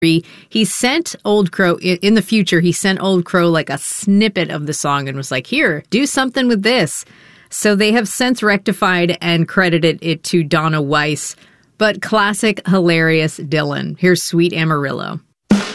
He sent Old Crow, in the future, he sent Old Crow like a snippet of the song and was like, here, do something with this. So they have since rectified and credited it to Donna Weiss. But classic, hilarious Dylan. Here's Sweet Amarillo.